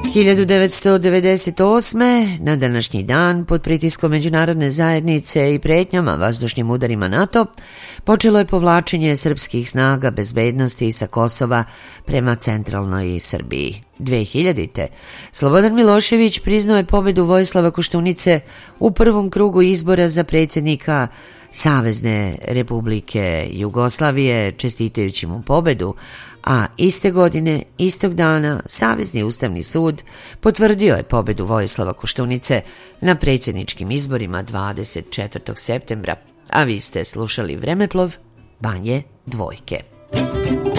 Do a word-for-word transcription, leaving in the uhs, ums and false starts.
hiljadu devetsto devedeset osme. na današnji dan, pod pritiskom međunarodne zajednice i pretnjama vazdušnim udarima NATO, počelo je povlačenje srpskih snaga bezbednosti sa Kosova prema centralnoj Srbiji. dve hiljadite. Slobodan Milošević priznao je pobedu Vojislava Koštunice u prvom krugu izbora za predsjednika Savezne Republike Jugoslavije, čestitajući mu pobedu, a iste godine, istog dana, Savezni ustavni sud potvrdio je pobedu Vojislava Koštunice na predsjedničkim izborima dvadeset četvrtog septembra. A vi ste slušali Vremeplov Banje Dvojke.